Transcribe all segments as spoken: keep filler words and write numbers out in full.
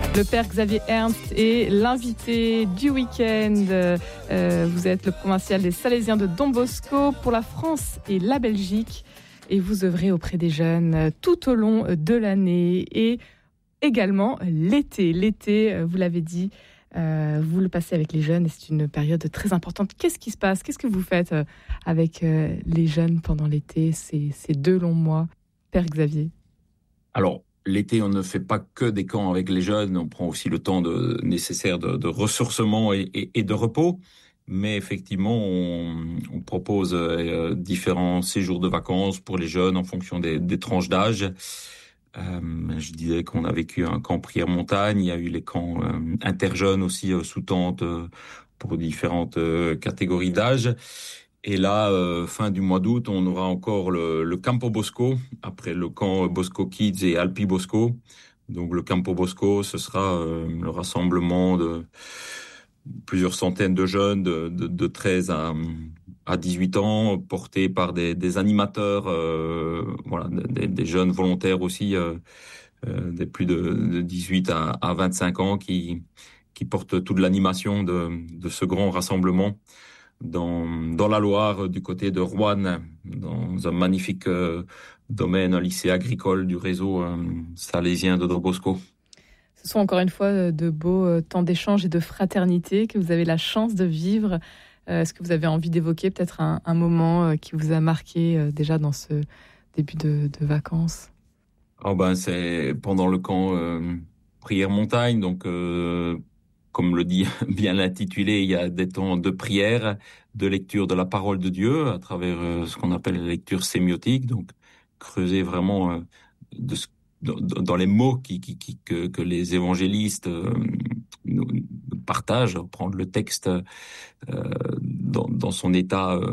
Le père Xavier Ernst est l'invité du week-end. Euh, vous êtes le provincial des Salésiens de Don Bosco pour la France et la Belgique. Et vous œuvrez auprès des jeunes tout au long de l'année et également l'été. L'été, vous l'avez dit, euh, vous le passez avec les jeunes et c'est une période très importante. Qu'est-ce qui se passe? Qu'est-ce que vous faites avec les jeunes pendant l'été, ces, ces deux longs mois, père Xavier? Alors, l'été, on ne fait pas que des camps avec les jeunes, on prend aussi le temps de, nécessaire de, de ressourcement et, et, et de repos. Mais effectivement, on, on propose euh, différents séjours de vacances pour les jeunes en fonction des, des tranches d'âge. Euh, je disais qu'on a vécu un camp prière-montagne, il y a eu les camps euh, interjeunes aussi euh, sous tente euh, pour différentes euh, catégories d'âge. Et là, euh, fin du mois d'août, on aura encore le, le Campo Bosco, après le camp Bosco Kids et Alpi Bosco. Donc le Campo Bosco, ce sera euh, le rassemblement de plusieurs centaines de jeunes de, de, de treize à, à dix-huit ans, portés par des, des animateurs, euh, voilà, des, des jeunes volontaires aussi, euh, euh, des plus de, de dix-huit à, à vingt-cinq ans qui, qui portent toute l'animation de, de ce grand rassemblement dans, dans la Loire, du côté de Roanne, dans un magnifique euh, domaine, un lycée agricole du réseau euh, salésien de Don Bosco. Ce sont encore une fois de beaux temps d'échange et de fraternité que vous avez la chance de vivre. Est-ce que vous avez envie d'évoquer peut-être un, un moment qui vous a marqué déjà dans ce début de, de vacances? Oh ben c'est pendant le camp euh, prière montagne, donc euh, comme le dit bien l'intitulé, il y a des temps de prière, de lecture de la parole de Dieu à travers euh, ce qu'on appelle la lecture sémiotique, donc creuser vraiment euh, de ce, dans, dans les mots qui, qui, qui que, que les évangélistes euh, nous partagent, prendre le texte euh, dans, dans son état euh,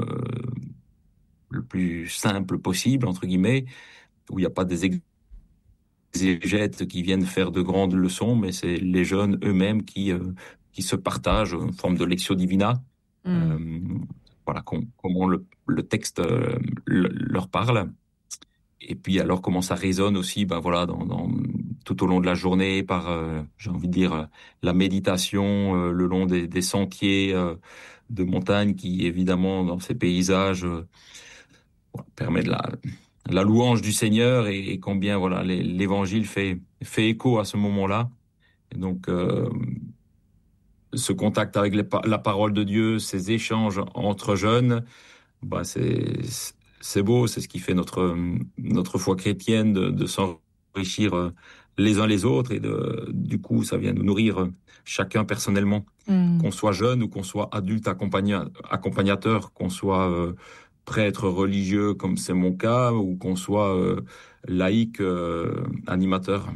le plus simple possible entre guillemets, où il n'y a pas des exégètes qui viennent faire de grandes leçons, mais c'est les jeunes eux-mêmes qui euh, qui se partagent en forme de lectio divina. Mmh. Euh, voilà com- comment le, le texte euh, le, leur parle. Et puis alors comment ça résonne aussi, ben voilà, dans, dans tout au long de la journée par, euh, j'ai envie de dire, euh, la méditation euh, le long des, des sentiers euh, de montagne qui évidemment dans ces paysages euh, voilà, permet de la la louange du Seigneur et, et combien voilà les, l'évangile fait fait écho à ce moment-là. Et donc euh, ce contact avec les, la parole de Dieu, ces échanges entre jeunes, bah c'est c'est beau, c'est ce qui fait notre notre foi chrétienne de, de s'enrichir les uns les autres et de du coup ça vient nous nourrir chacun personnellement, Mmh. qu'on soit jeune ou qu'on soit adulte accompagna, accompagnateur, qu'on soit euh, prêtre religieux comme c'est mon cas ou qu'on soit euh, laïque euh, animateur.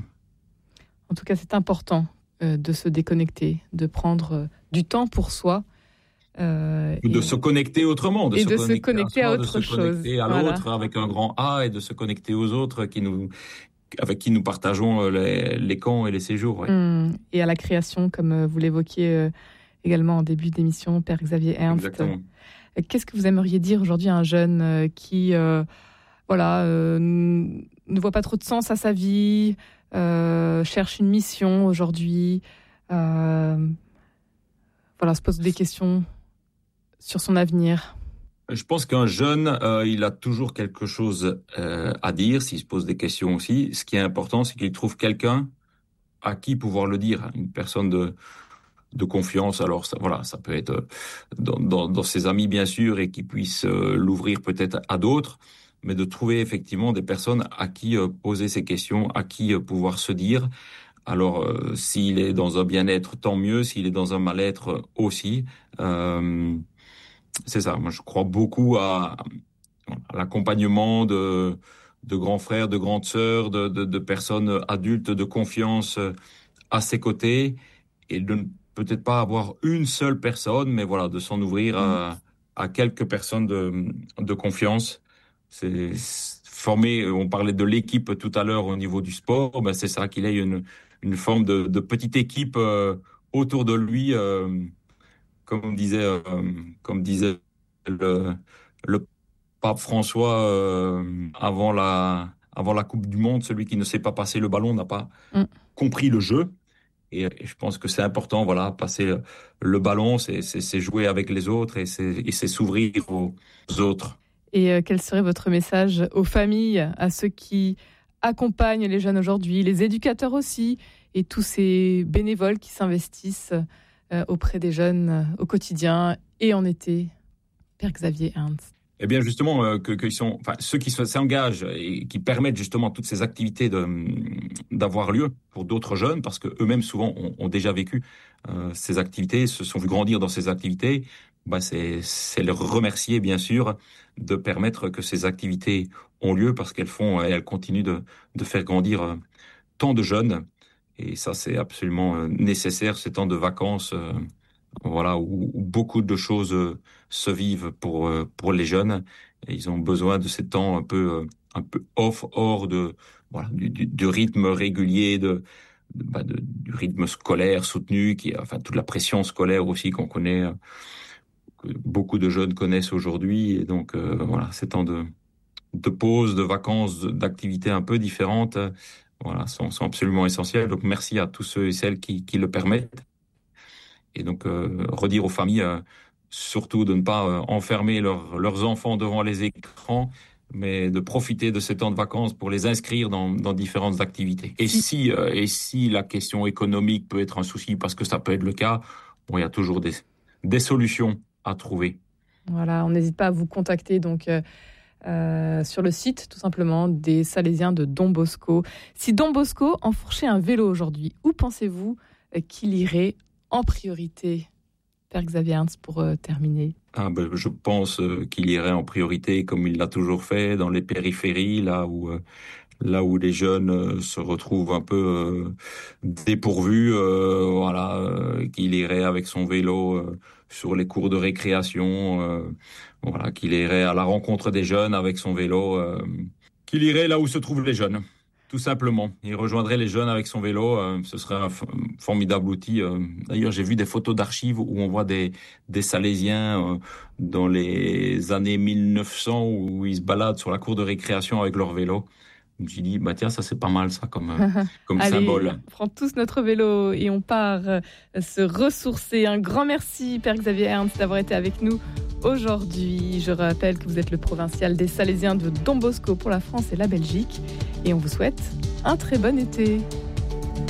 En tout cas, c'est important euh, de se déconnecter, de prendre euh, du temps pour soi. Euh, Ou de et, se connecter autrement, de et se de se connecter à connecter à soi, de se autre chose. connecter à Voilà. l'autre avec un grand A et de se connecter aux autres qui nous, avec qui nous partageons les, les camps et les séjours. Ouais. Mmh. Et à la création, comme euh, vous l'évoquiez euh, également en début d'émission, père Xavier Ernst. Exactement. Euh, qu'est-ce que vous aimeriez dire aujourd'hui à un jeune euh, qui euh, voilà, euh, ne voit pas trop de sens à sa vie, euh, cherche une mission aujourd'hui, euh, voilà, se pose des questions sur son avenir? Je pense qu'un jeune, euh, il a toujours quelque chose euh, à dire, s'il se pose des questions aussi. Ce qui est important, c'est qu'il trouve quelqu'un à qui pouvoir le dire, une personne de, de confiance. Alors ça, voilà, ça peut être dans, dans, dans ses amis bien sûr et qui puisse euh, l'ouvrir peut-être à d'autres, mais de trouver effectivement des personnes à qui euh, poser ces questions, à qui euh, pouvoir se dire. Alors euh, s'il est dans un bien-être, tant mieux. S'il est dans un mal-être aussi. Euh, c'est ça. Moi, je crois beaucoup à, à l'accompagnement de de grands frères, de grandes sœurs, de, de, de personnes adultes de confiance à ses côtés et de ne peut-être pas avoir une seule personne, mais voilà, de s'en ouvrir Mmh. à, à quelques personnes de, de confiance. C'est former, on parlait de l'équipe tout à l'heure au niveau du sport, ben c'est ça, qu'il ait une, une forme de, de petite équipe euh, autour de lui, euh, comme disait, euh, comme disait le, le pape François euh, avant la, avant la Coupe du Monde, celui qui ne sait pas passer le ballon n'a pas Mmh. compris le jeu. Et, et je pense que c'est important, voilà, passer le, le ballon, c'est, c'est, c'est jouer avec les autres et c'est, et c'est s'ouvrir aux autres. Et euh, quel serait votre message aux familles, à ceux qui accompagnent les jeunes aujourd'hui, les éducateurs aussi, et tous ces bénévoles qui s'investissent euh, auprès des jeunes euh, au quotidien et en été? Père Xavier Ernst. Eh bien, justement, euh, que, que ils sont, enfin, ceux qui s'engagent et qui permettent justement toutes ces activités de, d'avoir lieu pour d'autres jeunes, parce que eux-mêmes souvent ont, ont déjà vécu euh, ces activités, se sont vus grandir dans ces activités. Bah, c'est, c'est leur remercier, bien sûr, de permettre que ces activités ont lieu, parce qu'elles font, et elles continuent de, de faire grandir euh, tant de jeunes. Et ça, c'est absolument euh, nécessaire, ces temps de vacances. Euh, voilà, où, où beaucoup de choses euh, se vivent pour euh, pour les jeunes. Et ils ont besoin de ces temps un peu euh, un peu off, hors de voilà du, du, du rythme régulier, de, de, bah, de du rythme scolaire soutenu, qui enfin toute la pression scolaire aussi qu'on connaît, euh, que beaucoup de jeunes connaissent aujourd'hui. Et donc euh, voilà, ces temps de de pause, de vacances, de- d'activités un peu différentes, euh, voilà, sont sont absolument essentiels. Donc merci à tous ceux et celles qui qui le permettent. Et donc, euh, redire aux familles, euh, surtout de ne pas euh, enfermer leurs leurs enfants devant les écrans, mais de profiter de ces temps de vacances pour les inscrire dans, dans différentes activités. Et Si, si, euh, et si la question économique peut être un souci, parce que ça peut être le cas, bon, il y a toujours des, des solutions à trouver. voilà, on n'hésite pas à vous contacter donc euh, euh, sur le site tout simplement des Salésiens de Don Bosco. Si Don Bosco enfourchait un vélo aujourd'hui, où pensez-vous euh, qu'il irait en priorité? Père Xavier Ernst, pour euh, terminer. Ah ben, je pense euh, qu'il irait en priorité, comme il l'a toujours fait, dans les périphéries, là où euh, là où les jeunes euh, se retrouvent un peu euh, dépourvus, euh, voilà, euh, qu'il irait avec son vélo euh, sur les cours de récréation, euh, voilà, qu'il irait à la rencontre des jeunes avec son vélo, euh, qu'il irait là où se trouvent les jeunes, tout simplement. Il rejoindrait les jeunes avec son vélo, euh, ce serait un f- formidable outil. euh. D'ailleurs, j'ai vu des photos d'archives où on voit des, des Salésiens euh, dans les années mille neuf cents où ils se baladent sur la cour de récréation avec leur vélo. Je me suis dit, bah tiens, ça c'est pas mal ça comme, euh, comme Allez, symbole. on prend tous notre vélo et on part euh, se ressourcer. Un grand merci, Père Xavier Ernst, d'avoir été avec nous aujourd'hui. Je rappelle que vous êtes le provincial des Salésiens de Don Bosco pour la France et la Belgique. Et on vous souhaite un très bon été.